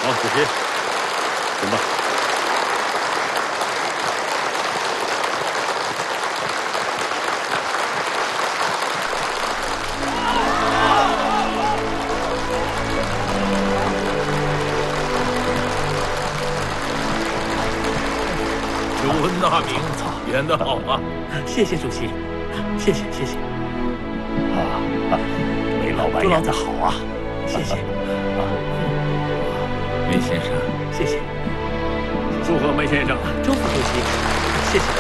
好，主席，行吧。 尤恩纳明演得好啊！ 谢谢主席，谢谢。 梅老板演得好啊！ 谢谢。 梅先生， 谢谢。 祝贺梅先生。 周副主席，谢谢。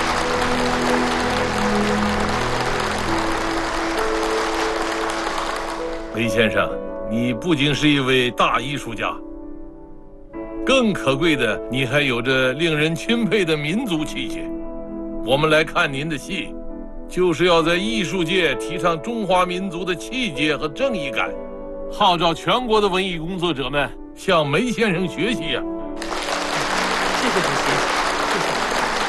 梅先生，你不仅是一位大艺术家，更可贵的，你还有着令人钦佩的民族气节。我们来看您的戏，就是要在艺术界提倡中华民族的气节和正义感，号召全国的文艺工作者们向梅先生学习呀！ 谢谢主席，谢谢。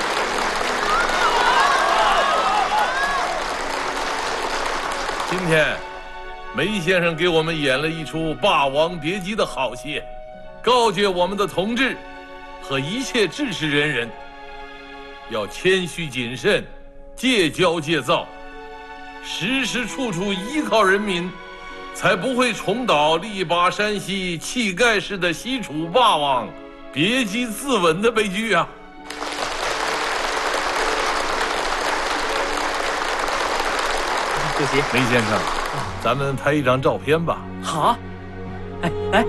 今天，梅先生给我们演了一出《霸王别姬》的好戏，告诫我们的同志和一切志士仁人，要谦虚谨慎，戒骄戒躁，时时处处依靠人民，才不会重蹈力拔山兮气盖世的西楚霸王别姬自刎的悲剧啊！ 主席， 梅先生，咱们拍一张照片吧。 好。哎。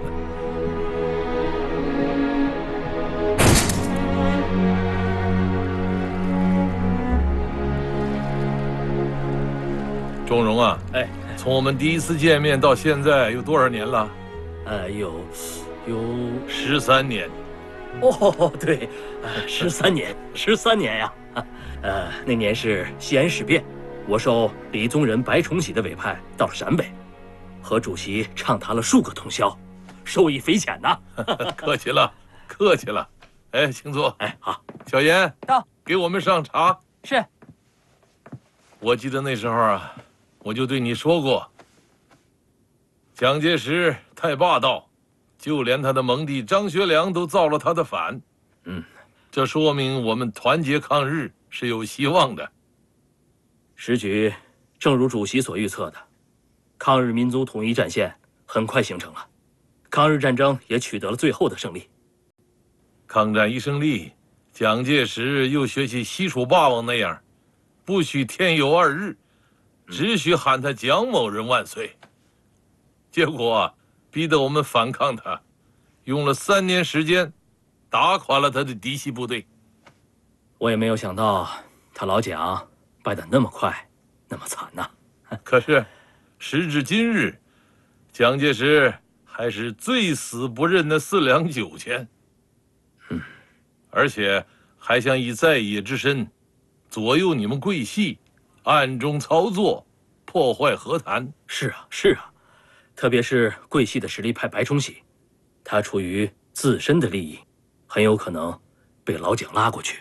钟荣啊，从我们第一次见面到现在有多少年了？ 有 13年。 哦，对，13年呀。那年是西安事变，我受李宗仁、白崇禧的委派到了陕北，和主席畅谈了数个通宵，受益匪浅呐。 客气了。哎，请坐。 哎，好。 小严到， 给我们上茶。 是。 我记得那时候啊，我就对你说过，蒋介石太霸道，就连他的盟弟张学良都造了他的反。这说明我们团结抗日是有希望的。 时局正如主席所预测的，抗日民族统一战线很快形成了，抗日战争也取得了最后的胜利。 抗战一胜利，蒋介石又学起西楚霸王那样，不许天有2日，只许喊他蒋某人万岁。结果逼得我们反抗他，用了3年时间，打垮了他的嫡系部队。 我也没有想到他老蒋败得那么快，那么惨呐。 可是时至今日，蒋介石还是最死不认的4两9千。而且还想以在野之身左右你们桂系，暗中操作，破坏和谈。 是啊，特别是桂系的实力派白崇禧，他出于自身的利益，很有可能被老蒋拉过去。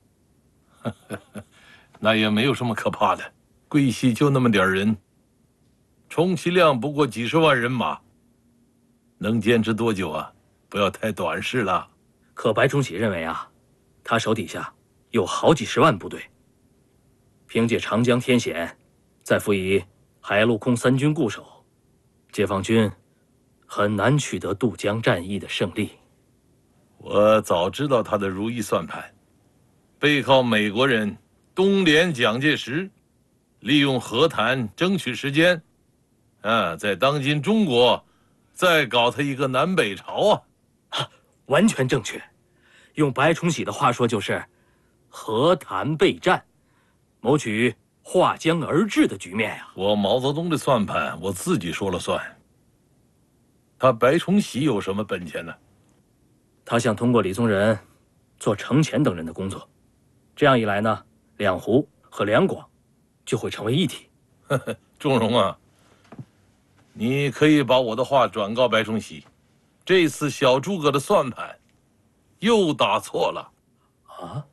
那也没有什么可怕的，桂系就那么点人，充其量不过几十万人马，能坚持多久啊？不要太短视了。 可白崇禧认为啊，他手底下有好几十万部队，凭借长江天险，再辅以海陆空3军固守，解放军很难取得渡江战役的胜利。 我早知道他的如意算盘，背靠美国人，东联蒋介石，利用和谈争取时间，在当今中国再搞他一个南北朝啊！ 完全正确，用白崇禧的话说就是和谈备战，谋取划江而治的局面呀。 我毛泽东的算盘我自己说了算，他白崇禧有什么本钱呢？ 他想通过李宗仁做程潜等人的工作，这样一来呢，两湖和两广就会成为一体。 钟荣啊，你可以把我的话转告白崇禧，这次小诸葛的算盘又打错了。 啊？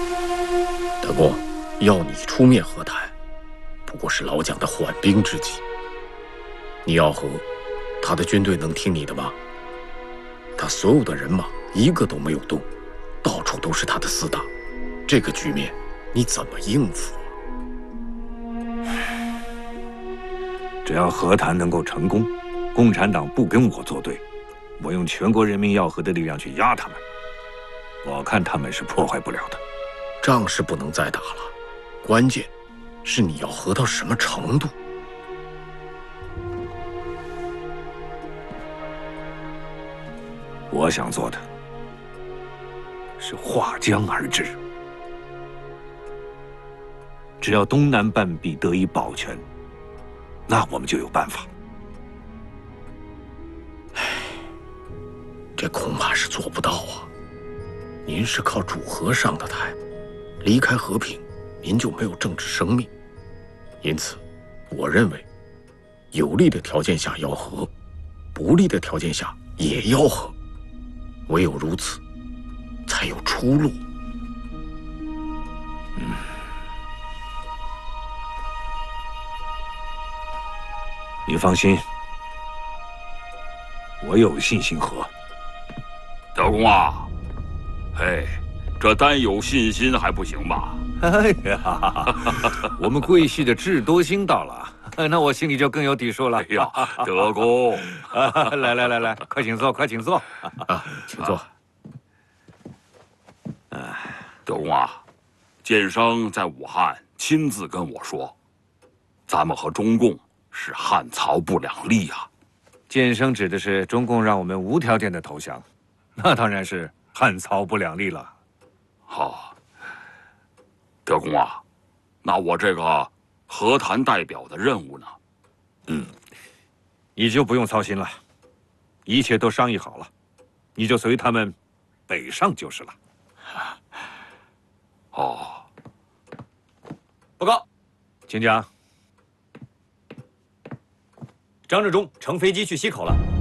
德公，要你出面和谈，不过是老蒋的缓兵之计。 你要和他的军队能听你的吗？他所有的人马一个都没有动，到处都是他的死党，这个局面你怎么应付啊？ 只要和谈能够成功，共产党不跟我作对，我用全国人民要和的力量去压他们，我看他们是破坏不了的。 仗是不能再打了，关键是你要和到什么程度。 我想做的是划江而治。只要东南半壁得以保全，那我们就有办法。 这恐怕是做不到啊！您是靠主和上的台，离开和平，您就没有政治生命。因此，我认为，有利的条件下要和，不利的条件下也要和。唯有如此，才有出路。 你放心，我有信心和。 德公啊，嘿，这单有信心还不行吧？ 哎呀，我们贵系的智多星到了，那我心里就更有底数了。 哎呀，德公， 来，快请坐，快请坐。 啊，请坐。 德公啊，建生在武汉亲自跟我说，咱们和中共是汉曹不两立啊。 建生指的是中共让我们无条件的投降，那当然是汉曹不两立了。 好，德公啊，那我这个和谈代表的任务呢？ 你就不用操心了，一切都商议好了，你就随他们北上就是了。 哦， 报告， 请讲。 张治中乘飞机去西口了。